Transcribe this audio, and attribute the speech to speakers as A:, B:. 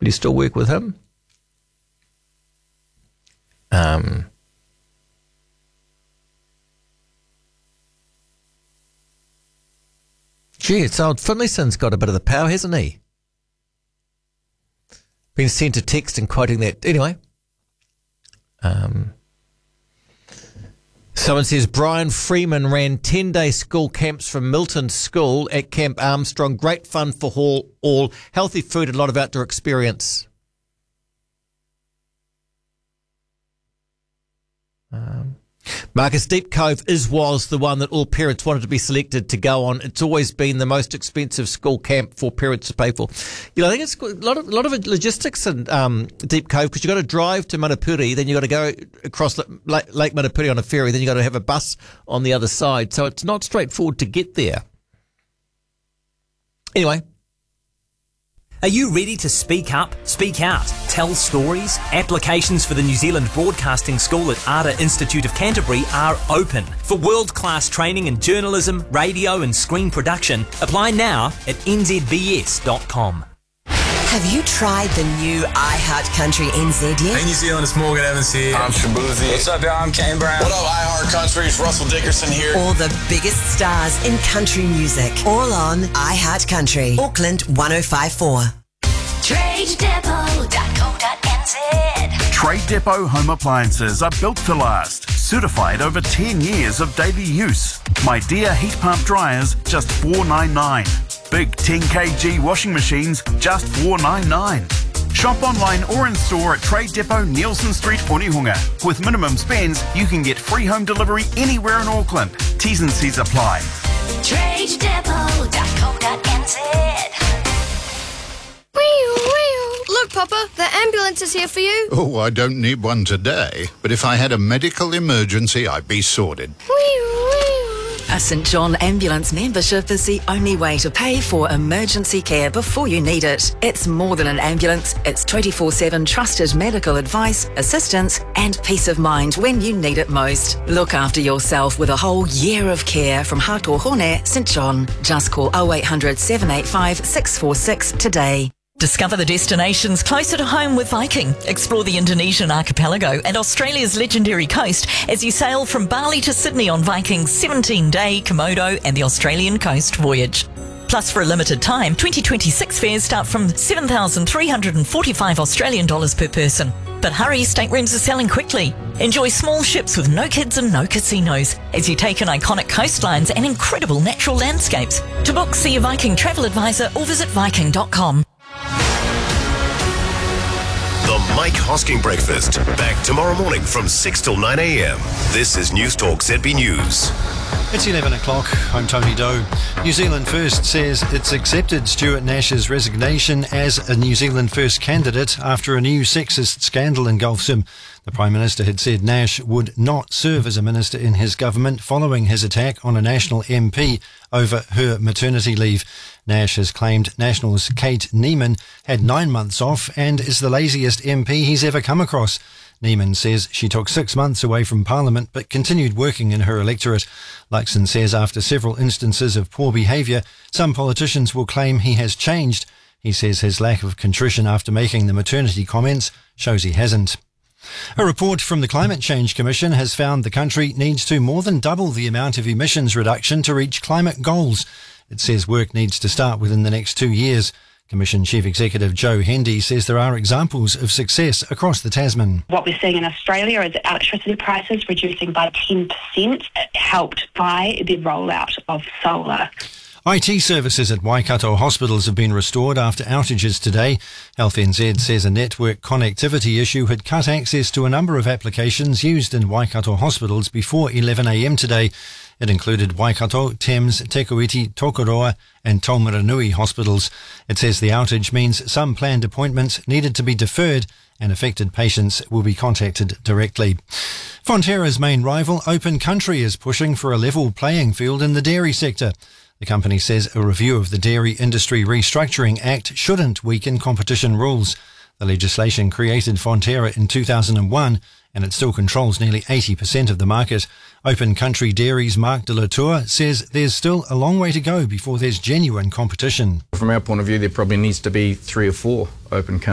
A: Will you still work with him? So Finlayson's got a bit of the power, hasn't he? Been sent a text and quoting that. Anyway. Someone says Brian Freeman ran 10-day school camps from Milton School at Camp Armstrong. Great fun for all. Healthy food, a lot of outdoor experience. Marcus, Deep Cove was the one that all parents wanted to be selected to go on. It's always been the most expensive school camp for parents to pay for. I think it's a lot of logistics in Deep Cove, because you've got to drive to Manapuri, then you've got to go across Lake Manapuri on a ferry, then you've got to have a bus on the other side. So it's not straightforward to get there. Anyway.
B: Are you ready to speak up, speak out, tell stories? Applications for the New Zealand Broadcasting School at ARA Institute of Canterbury are open. For world-class training in journalism, radio and screen production, apply now at nzbs.com.
C: Have you tried the new iHeartCountry NZ yet?
D: Hey New Zealand, it's Morgan Evans here.
E: I'm Shabuzi.
D: What's up, y'all? I'm Kane Brown.
E: What up, iHeartCountry? It's Russell Dickerson here.
C: All the biggest stars in country music, all on iHeartCountry. Auckland 105.4.
F: TradeDepot.co.nz. Trade Depot home appliances are built to last. Certified over 10 years of daily use. My Dear heat pump dryers, just $4.99. Big 10 kg washing machines, just $4.99. Shop online or in store at Trade Depot, Nielsen Street, Onehunga. With minimum spends, you can get free home delivery anywhere in Auckland. T's and C's apply.
G: TradeDepot.co.nz. Look, Papa, the ambulance is here for you.
H: Oh, I don't need one today, but if I had a medical emergency, I'd be sorted.
I: A St John Ambulance membership is the only way to pay for emergency care before you need it. It's more than an ambulance. It's 24/7 trusted medical advice, assistance and peace of mind when you need it most. Look after yourself with a whole year of care from Hatohone St John. Just call 0800 785 646 today.
J: Discover the destinations closer to home with Viking. Explore the Indonesian archipelago and Australia's legendary coast as you sail from Bali to Sydney on Viking's 17-day Komodo and the Australian coast voyage. Plus, for a limited time, 2026 fares start from $7,345 Australian dollars per person. But hurry, staterooms are selling quickly. Enjoy small ships with no kids and no casinos as you take in iconic coastlines and incredible natural landscapes. To book, see a Viking travel advisor or visit viking.com.
K: The Mike Hosking Breakfast. Back tomorrow morning from 6 till 9 a.m. This is News Talk ZB News.
L: It's 11 o'clock. I'm Tony Doe. New Zealand First says it's accepted Stuart Nash's resignation as a New Zealand First candidate after a new sexist scandal engulfs him. The Prime Minister had said Nash would not serve as a minister in his government following his attack on a National MP over her maternity leave. Nash has claimed National's Kate Neiman had 9 months off and is the laziest MP he's ever come across. Neiman says she took 6 months away from Parliament but continued working in her electorate. Luxon says after several instances of poor behaviour, some politicians will claim he has changed. He says his lack of contrition after making the maternity comments shows he hasn't. A report from the Climate Change Commission has found the country needs to more than double the amount of emissions reduction to reach climate goals. It says work needs to start within the next 2 years. Commission Chief Executive Joe Hendy says there are examples of success across the Tasman.
M: What we're seeing in Australia is electricity prices reducing by 10%, helped by the rollout of solar.
L: IT services at Waikato hospitals have been restored after outages today. Health NZ says a network connectivity issue had cut access to a number of applications used in Waikato hospitals before 11 a.m. today. It included Waikato, Thames, Te Kuiti, Tokoroa and Taumaranui hospitals. It says the outage means some planned appointments needed to be deferred and affected patients will be contacted directly. Fonterra's main rival, Open Country, is pushing for a level playing field in the dairy sector. The company says a review of the Dairy Industry Restructuring Act shouldn't weaken competition rules. The legislation created Fonterra in 2001 and it still controls nearly 80% of the market. Open Country Dairy's Mark de la Tour says there's still a long way to go before there's genuine competition.
N: From our point of view, there probably needs to be 3 or 4 Open Country